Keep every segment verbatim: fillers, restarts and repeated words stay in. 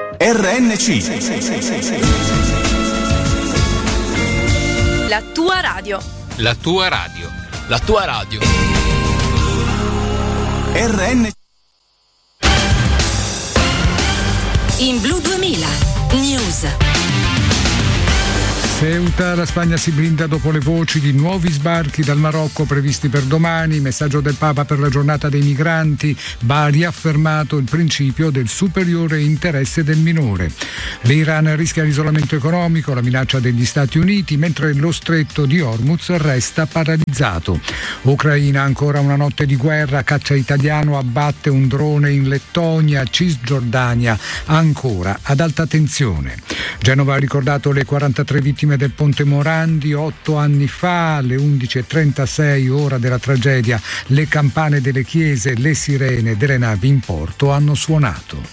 R N C. La tua radio. La tua radio. La tua radio. R N C. In Blu duemila News. Ceuta, la Spagna si blinda dopo le voci di nuovi sbarchi dal Marocco previsti per domani. Messaggio del Papa per la giornata dei migranti. Va riaffermato il principio del superiore interesse del minore. L'Iran rischia l'isolamento economico, la minaccia degli Stati Uniti, mentre lo stretto di Hormuz resta paralizzato. Ucraina, ancora una notte di guerra, caccia italiano abbatte un drone in Lettonia, Cisgiordania ancora ad alta tensione. Genova ha ricordato le quarantatré vittime del Ponte Morandi otto anni fa, alle undici e trentasei, ora della tragedia. Le campane delle chiese, le sirene delle navi in porto hanno suonato.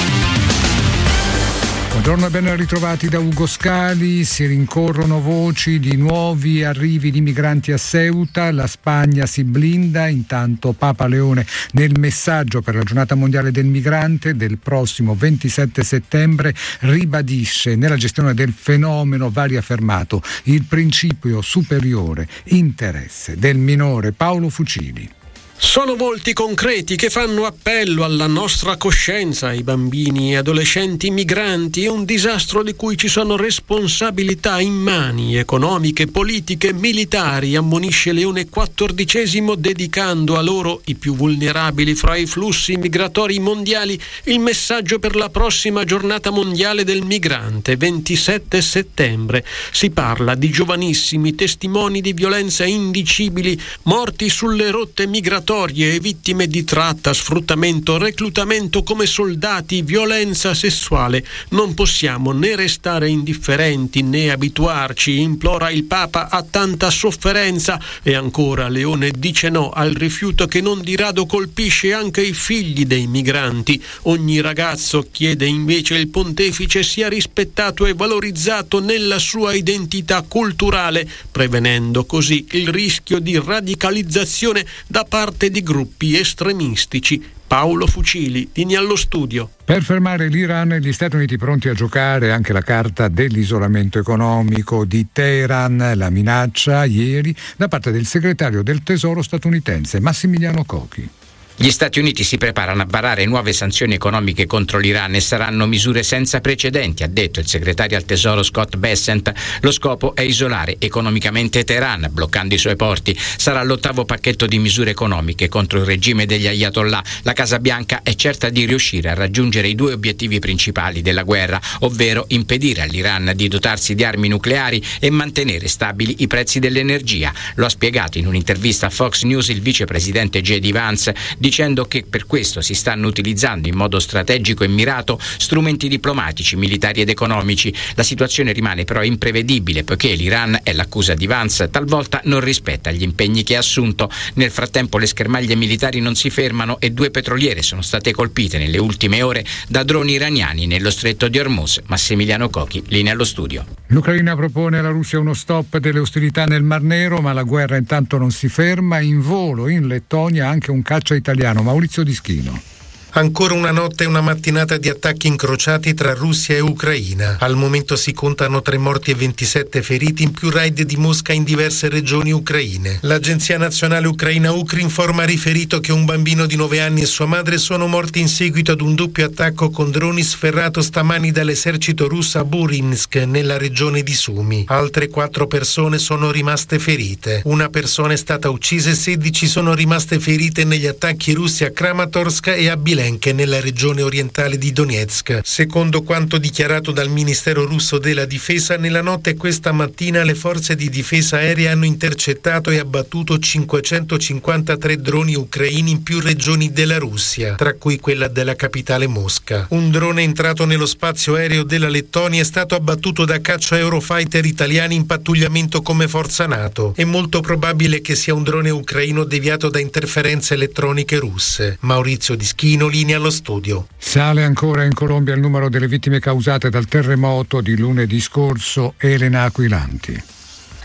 Buongiorno e ben ritrovati da Ugo Scali. Si rincorrono voci di nuovi arrivi di migranti a Ceuta. La Spagna si blinda. Intanto Papa Leone, nel messaggio per la giornata mondiale del migrante del prossimo ventisette settembre, ribadisce: nella gestione del fenomeno va riaffermato il principio superiore interesse del minore. Paolo Fucili. Sono volti concreti che fanno appello alla nostra coscienza. I bambini e adolescenti migranti è un disastro di cui ci sono responsabilità immani, economiche, politiche, militari, ammonisce Leone quattordicesimo, dedicando a loro, i più vulnerabili fra i flussi migratori mondiali, il messaggio per la prossima giornata mondiale del migrante, ventisette settembre. Si parla di giovanissimi testimoni di violenza indicibili, morti sulle rotte migratorie e vittime di tratta, sfruttamento, reclutamento come soldati, violenza sessuale. Non possiamo né restare indifferenti né abituarci, implora il Papa, a tanta sofferenza. E ancora Leone dice no al rifiuto che non di rado colpisce anche i figli dei migranti. Ogni ragazzo, chiede invece il pontefice, sia rispettato e valorizzato nella sua identità culturale, prevenendo così il rischio di radicalizzazione da parte di gruppi estremistici. Paolo Fucili, linea allo studio. Per fermare l'Iran, gli Stati Uniti pronti a giocare anche la carta dell'isolamento economico di Teheran. La minaccia ieri da parte del segretario del Tesoro statunitense Massimiliano Cochi. Gli Stati Uniti si preparano a varare nuove sanzioni economiche contro l'Iran e saranno misure senza precedenti, ha detto il segretario al Tesoro Scott Bessent. Lo scopo è isolare economicamente Teheran, bloccando i suoi porti. Sarà l'ottavo pacchetto di misure economiche contro il regime degli Ayatollah. La Casa Bianca è certa di riuscire a raggiungere i due obiettivi principali della guerra, ovvero impedire all'Iran di dotarsi di armi nucleari e mantenere stabili i prezzi dell'energia. Lo ha spiegato in un'intervista a Fox News il vicepresidente J D Vance, dicendo che per questo si stanno utilizzando in modo strategico e mirato strumenti diplomatici, militari ed economici. La situazione rimane però imprevedibile, poiché l'Iran, è l'accusa di Vance, talvolta non rispetta gli impegni che ha assunto. Nel frattempo le schermaglie militari non si fermano e due petroliere sono state colpite nelle ultime ore da droni iraniani nello stretto di Hormuz. Massimiliano Cochi, linea allo studio. L'Ucraina propone alla Russia uno stop delle ostilità nel Mar Nero, ma la guerra intanto non si ferma. In volo in Lettonia anche un caccia italiano. Maurizio Dischino. Ancora una notte e una mattinata di attacchi incrociati tra Russia e Ucraina. Al momento si contano tre morti e ventisette feriti, in più raid di Mosca in diverse regioni ucraine. L'Agenzia Nazionale Ucraina Ukrinform ha riferito che un bambino di nove anni e sua madre sono morti in seguito ad un doppio attacco con droni sferrato stamani dall'esercito russo a Burinsk, nella regione di Sumi. Altre quattro persone sono rimaste ferite. Una persona è stata uccisa e sedici sono rimaste ferite negli attacchi russi a Kramatorsk e a Bilensk, nella regione orientale di Donetsk. Secondo quanto dichiarato dal Ministero russo della Difesa, nella notte e questa mattina le forze di difesa aerea hanno intercettato e abbattuto cinquecentocinquantatré droni ucraini in più regioni della Russia, tra cui quella della capitale Mosca. Un drone entrato nello spazio aereo della Lettonia è stato abbattuto da caccia Eurofighter italiani in pattugliamento come forza NATO. È molto probabile che sia un drone ucraino deviato da interferenze elettroniche russe. Maurizio Dischino, linea allo studio. Sale ancora in Colombia il numero delle vittime causate dal terremoto di lunedì scorso. Elena Aquilanti.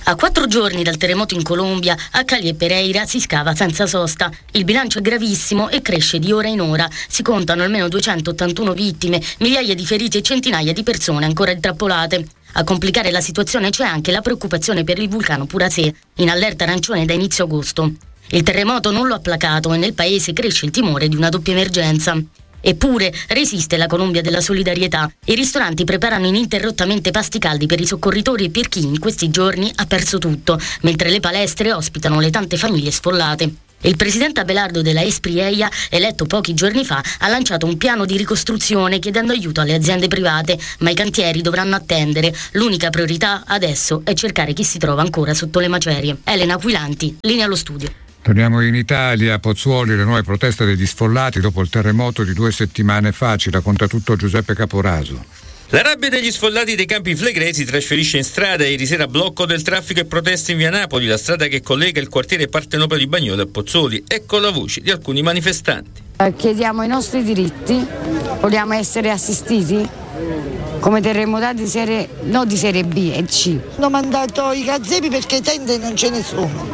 A quattro giorni dal terremoto in Colombia, a Cali e Pereira si scava senza sosta. Il bilancio è gravissimo e cresce di ora in ora. Si contano almeno duecentottantuno vittime, migliaia di feriti e centinaia di persone ancora intrappolate. A complicare la situazione c'è anche la preoccupazione per il vulcano Puracé, in allerta arancione da inizio agosto. Il terremoto non lo ha placato e nel paese cresce il timore di una doppia emergenza. Eppure resiste la Colombia della solidarietà. I ristoranti preparano ininterrottamente pasti caldi per i soccorritori e per chi in questi giorni ha perso tutto, mentre le palestre ospitano le tante famiglie sfollate. Il presidente Abelardo della Esprieia, eletto pochi giorni fa, ha lanciato un piano di ricostruzione chiedendo aiuto alle aziende private, ma i cantieri dovranno attendere. L'unica priorità adesso è cercare chi si trova ancora sotto le macerie. Elena Aquilanti, linea allo studio. Torniamo in Italia, a Pozzuoli le nuove proteste degli sfollati dopo il terremoto di due settimane fa, ci racconta tutto Giuseppe Caporaso. La rabbia degli sfollati dei Campi Flegrei si trasferisce in strada. Ieri sera blocco del traffico e proteste in via Napoli, la strada che collega il quartiere Partenopeo di Bagnoli a Pozzuoli. Ecco la voce di alcuni manifestanti. Chiediamo i nostri diritti, vogliamo essere assistiti come terremotati di serie, no di serie B e C. Hanno mandato i gazebi perché tende non ce ne sono.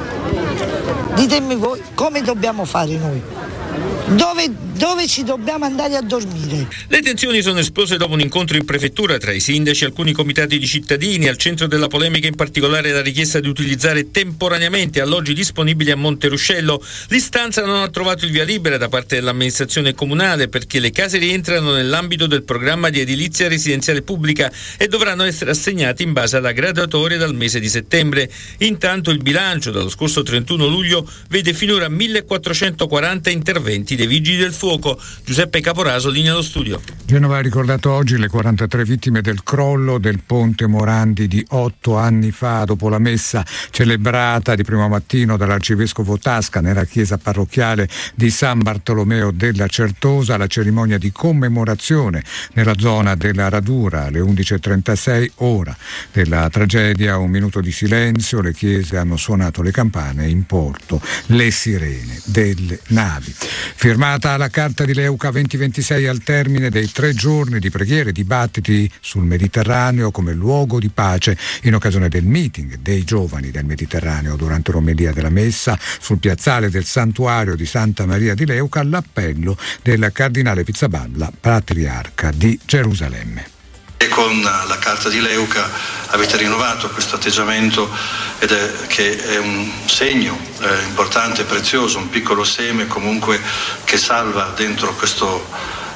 Ditemi voi come dobbiamo fare noi? Dove, dove ci dobbiamo andare a dormire? Le tensioni sono esplose dopo un incontro in prefettura tra i sindaci e alcuni comitati di cittadini. Al centro della polemica in particolare la richiesta di utilizzare temporaneamente alloggi disponibili a Monteruscello. L'istanza non ha trovato il via libera da parte dell'amministrazione comunale perché le case rientrano nell'ambito del programma di edilizia residenziale pubblica e dovranno essere assegnate in base alla graduatoria dal mese di settembre. Intanto il bilancio dallo scorso trentuno luglio vede finora millequattrocentoquaranta interventi dei Vigili del Fuoco. Giuseppe Caporaso, linea allo studio. Genova ha ricordato oggi le quarantatré vittime del crollo del ponte Morandi di otto anni fa, dopo la messa celebrata di primo mattino dall'arcivescovo Tasca nella chiesa parrocchiale di San Bartolomeo della Certosa. La cerimonia di commemorazione nella zona della Radura alle undici e trentasei, ora della tragedia. Un minuto di silenzio, le chiese hanno suonato le campane, in porto le sirene delle navi. Firmata la Carta di Leuca duemilaventisei al termine dei tre giorni di preghiere e dibattiti sul Mediterraneo come luogo di pace in occasione del meeting dei giovani del Mediterraneo. Durante l'omelia della messa sul piazzale del santuario di Santa Maria di Leuca, l'appello del cardinale Pizzaballa, patriarca di Gerusalemme. E con la Carta di Leuca avete rinnovato questo atteggiamento ed è, che è un segno eh, importante, prezioso, un piccolo seme comunque che salva dentro questo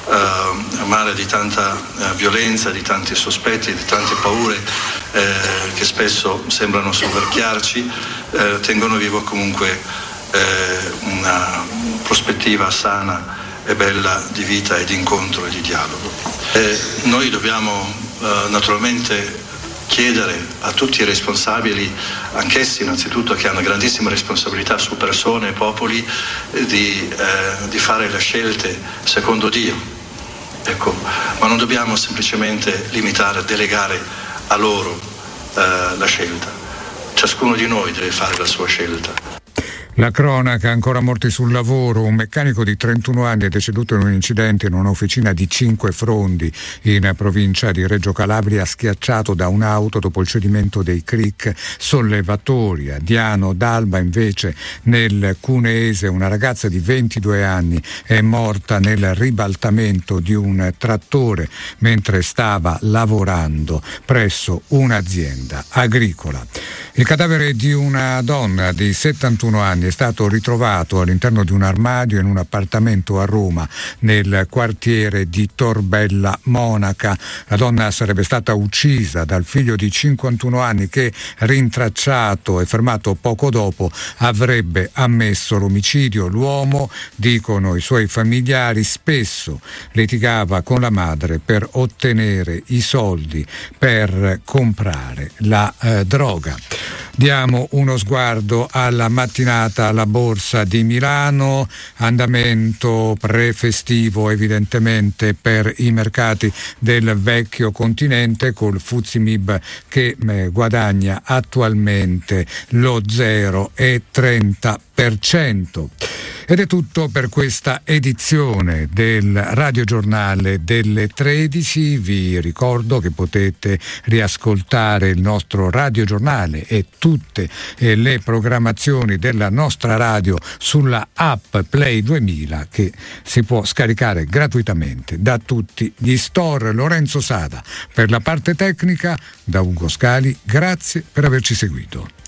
eh, mare di tanta eh, violenza, di tanti sospetti, di tante paure eh, che spesso sembrano soverchiarci, eh, tengono vivo comunque eh, una prospettiva sana e bella di vita e di incontro e di dialogo. E noi dobbiamo eh, naturalmente chiedere a tutti i responsabili, anch'essi innanzitutto che hanno grandissime responsabilità su persone e popoli, eh, di, eh, di fare le scelte secondo Dio. Ecco, ma non dobbiamo semplicemente limitare, delegare a loro eh, la scelta. Ciascuno di noi deve fare la sua scelta. La cronaca, ancora morti sul lavoro. Un meccanico di trentuno anni è deceduto in un incidente in un'officina di Cinque Frondi in provincia di Reggio Calabria, schiacciato da un'auto dopo il cedimento dei cric sollevatori. A Diano d'Alba invece nel Cuneese una ragazza di ventidue anni è morta nel ribaltamento di un trattore mentre stava lavorando presso un'azienda agricola. Il cadavere di una donna di settantuno anni è stato ritrovato all'interno di un armadio in un appartamento a Roma, nel quartiere di Torbella Monaca. La donna sarebbe stata uccisa dal figlio di cinquantuno anni che, rintracciato e fermato poco dopo, avrebbe ammesso l'omicidio. L'uomo, dicono i suoi familiari, spesso litigava con la madre per ottenere i soldi per comprare la eh, droga. Diamo uno sguardo alla mattinata alla Borsa di Milano, andamento pre-festivo evidentemente per i mercati del vecchio continente, col Fuzimib che eh, guadagna attualmente lo zero virgola trenta per cento. Ed è tutto per questa edizione del radiogiornale delle tredici. Vi ricordo che potete riascoltare il nostro radiogiornale e tutte le programmazioni della nostra radio sulla app Play duemila, che si può scaricare gratuitamente da tutti gli store. Lorenzo Sada per la parte tecnica, da Ugo Scali, grazie per averci seguito.